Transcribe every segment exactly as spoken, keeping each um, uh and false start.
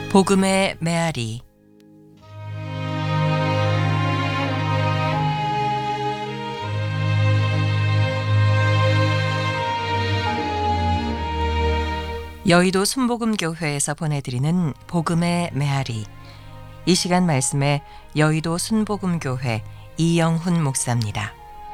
복음의 메아리. 여의도 순복음교회에서 보내드리는 복음의 메아리. 이 시간 말씀에 여의도 순복음교회 이영훈 목사입니다.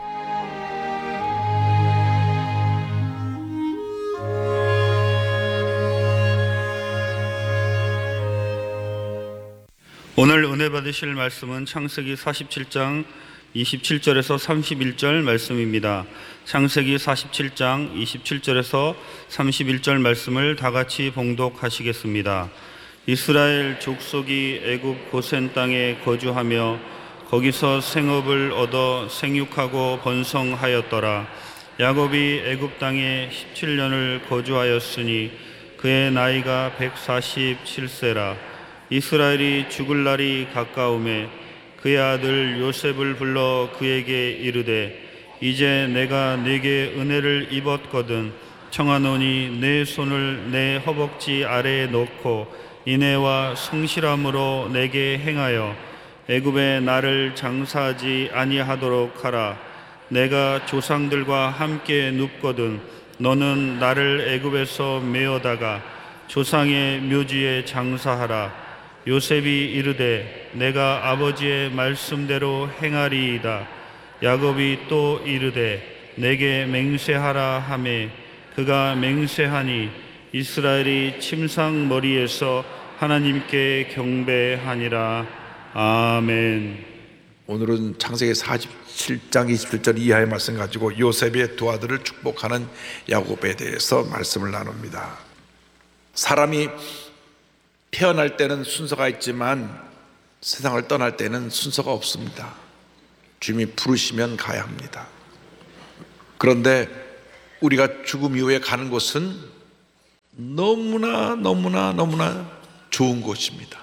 오늘 은혜 받으실 말씀은 창세기 사십칠 장 이십칠 절에서 삼십일 절 말씀입니다. 창세기 사십칠 장 이십칠 절에서 삼십일 절 말씀을 다 같이 봉독하시겠습니다. 이스라엘 족속이 애굽 고센 땅에 거주하며 거기서 생업을 얻어 생육하고 번성하였더라. 야곱이 애굽 땅에 십칠 년을 거주하였으니 그의 나이가 백사십칠 세라. 이스라엘이 죽을 날이 가까우매 그의 아들 요셉을 불러 그에게 이르되 이제 내가 네게 은혜를 입었거든 청하노니 내 손을 내 허벅지 아래에 놓고 인애와 성실함으로 내게 행하여 애굽에 나를 장사하지 아니하도록 하라. 내가 조상들과 함께 눕거든 너는 나를 애굽에서 메어다가 조상의 묘지에 장사하라. 요셉이 이르되 내가 아버지의 말씀대로 행하리이다. 야곱이 또 이르되 내게 맹세하라 하매 그가 맹세하니 이스라엘이 침상머리에서 하나님께 경배하니라. 아멘. 오늘은 창세기 사십칠 장 이십칠 절 이하의 말씀 가지고 요셉의 두 아들을 축복하는 야곱에 대해서 말씀을 나눕니다. 사람이 태어날 때는 순서가 있지만 세상을 떠날 때는 순서가 없습니다. 주님이 부르시면 가야 합니다. 그런데 우리가 죽음 이후에 가는 곳은 너무나 너무나 너무나 좋은 곳입니다.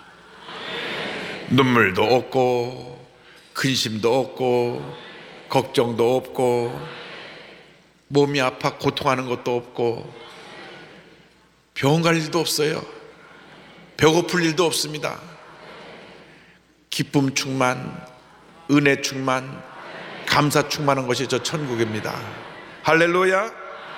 눈물도 없고 근심도 없고 걱정도 없고 몸이 아파 고통하는 것도 없고 병원 갈 일도 없어요. 배고플 일도 없습니다. 기쁨 충만, 은혜 충만, 감사 충만한 것이 저 천국입니다. 할렐루야.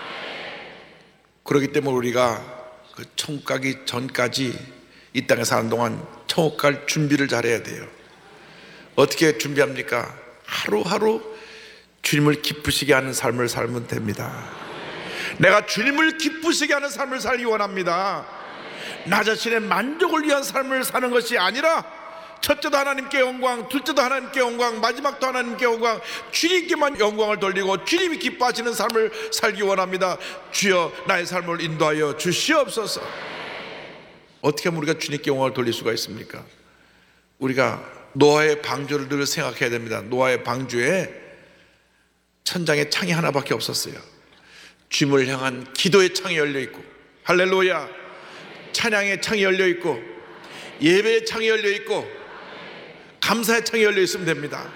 그렇기 때문에 우리가 그 천국 가기 전까지 이 땅에 사는 동안 천국 갈 준비를 잘해야 돼요. 어떻게 준비합니까? 하루하루 주님을 기쁘시게 하는 삶을 살면 됩니다. 내가 주님을 기쁘시게 하는 삶을 살기 원합니다. 나 자신의 만족을 위한 삶을 사는 것이 아니라 첫째도 하나님께 영광, 둘째도 하나님께 영광, 마지막도 하나님께 영광, 주님께만 영광을 돌리고 주님이 기뻐하시는 삶을 살기 원합니다. 주여 나의 삶을 인도하여 주시옵소서. 어떻게 하면 우리가 주님께 영광을 돌릴 수가 있습니까? 우리가 노아의 방주를 늘 생각해야 됩니다. 노아의 방주에 천장에 창이 하나밖에 없었어요. 주님을 향한 기도의 창이 열려있고, 할렐루야, 찬양의 창이 열려있고 예배의 창이 열려있고 감사의 창이 열려있으면 됩니다.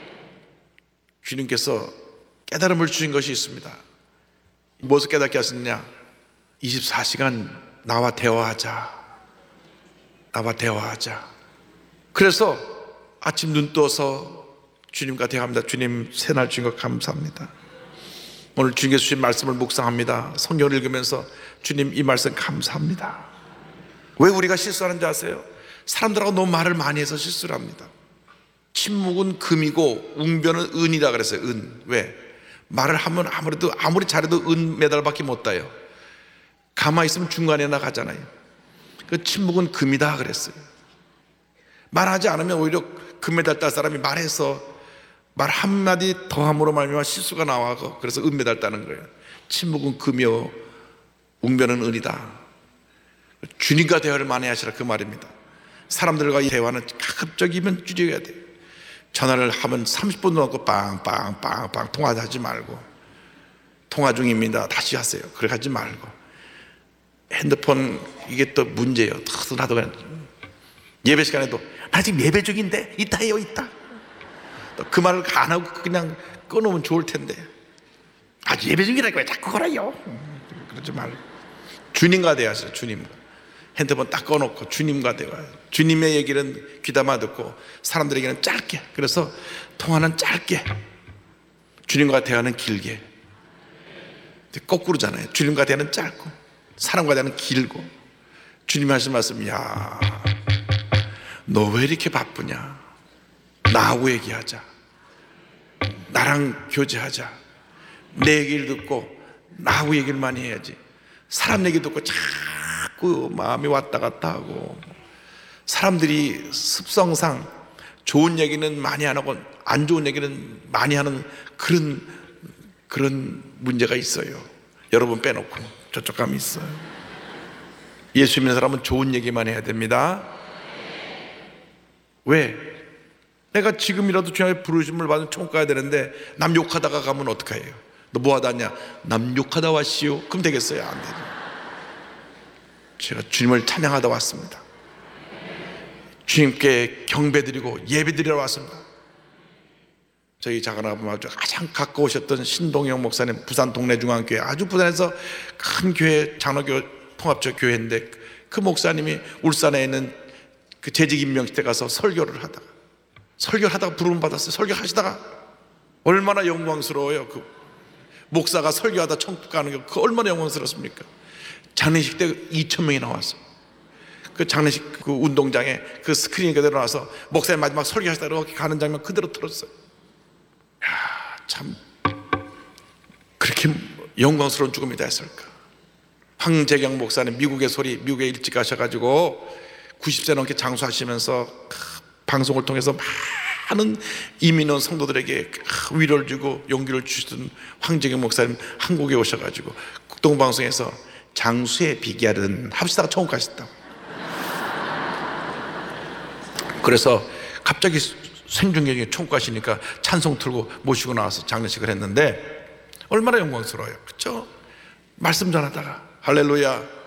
주님께서 깨달음을 주신 것이 있습니다. 무엇을 깨닫게 하셨느냐? 이십사 시간 나와 대화하자. 나와 대화하자. 그래서 아침 눈 떠서 주님과 대화합니다. 주님 새날 주신 것 감사합니다. 오늘 주님께서 주신 말씀을 묵상합니다. 성경을 읽으면서 주님 이 말씀 감사합니다. 왜 우리가 실수하는지 아세요? 사람들하고 너무 말을 많이 해서 실수를 합니다. 침묵은 금이고 웅변은 은이라 그랬어요. 은. 왜? 말을 하면 아무래도 아무리 잘해도 은 메달밖에 못 따요. 가만히 있으면 중간에 나가잖아요. 그 침묵은 금이다 그랬어요. 말하지 않으면 오히려 금메달 딸 사람이 말해서 말 한마디 더 함으로 말미암아 실수가 나와서 그래서 은 메달 따는 거예요. 침묵은 금이요 웅변은 은이다. 주님과 대화를 많이 하시라 그 말입니다. 사람들과 이 대화는 가급적이면 줄여야 돼요. 전화를 하면 삼십 분 넘고 빵빵빵빵 통화하지 말고 통화 중입니다 다시 하세요. 그렇게 하지 말고 핸드폰 이게 또 문제예요. 나도 그냥 예배 시간에도 나 지금 예배 중인데 이따 해요 이따 그 말을 안 하고 그냥 끊으면 좋을 텐데 아 예배 중이라니까 왜 자꾸 걸어요. 그러지 말고 주님과 대화하세요. 주님과 핸드폰 딱 꺼놓고 주님과 대화해요. 주님의 얘기는 귀담아 듣고 사람들에게는 짧게, 그래서 통화는 짧게, 주님과 대화는 길게. 거꾸로잖아요. 주님과 대화는 짧고 사람과 대화는 길고. 주님 하신 말씀, 야, 너 왜 이렇게 바쁘냐? 나하고 얘기하자. 나랑 교제하자. 내 얘기를 듣고 나하고 얘기를 많이 해야지. 사람 얘기 듣고 자꾸 마음이 왔다 갔다 하고. 사람들이 습성상 좋은 얘기는 많이 안 하고 안 좋은 얘기는 많이 하는 그런 그런 문제가 있어요. 여러분 빼놓고 저쪽 가면 있어요. 예수 믿는 사람은 좋은 얘기만 해야 됩니다. 왜? 내가 지금이라도 주님의 부르심을 받은 천국 가야 되는데 남 욕하다가 가면 어떡해요? 너 뭐 하다 왔냐? 남 욕하다 왔시오? 그럼 되겠어요? 안 되죠. 제가 주님을 찬양하다 왔습니다. 주님께 경배드리고 예배드리러 왔습니다. 저희 작은아버님 아주 가장 가까우셨던 신동영 목사님, 부산 동래중앙교회, 아주 부산에서 큰 교회, 장로교 통합적 교회인데 그 목사님이 울산에 있는 그 재직 임명시대 가서 설교를 하다가 설교를 하다가 부름을 받았어요. 설교하시다가 얼마나 영광스러워요. 그 목사가 설교하다 천국 가는 게 그 얼마나 영광스럽습니까? 장례식 때 이천 명이 나왔어요. 그 장례식 그 운동장에 그 스크린이 그대로 나와서 목사님 마지막 설교하시다가 이렇게 가는 장면 그대로 틀었어요. 야, 참 그렇게 영광스러운 죽음이 됐을까? 황재경 목사님 미국의 소리, 미국에 일찍 가셔가지고 구십 세 넘게 장수하시면서 방송을 통해서 많은 이민원 성도들에게 위로를 주고 용기를 주시던 황재경 목사님 한국에 오셔가지고 국동방송에서 장수의 비결은 합시다가 천국 가셨다고. 그래서 갑자기 생중계중에 천국 가시니까 찬송 틀고 모시고 나와서 장례식을 했는데 얼마나 영광스러워요. 그렇죠? 말씀 전하다가 할렐루야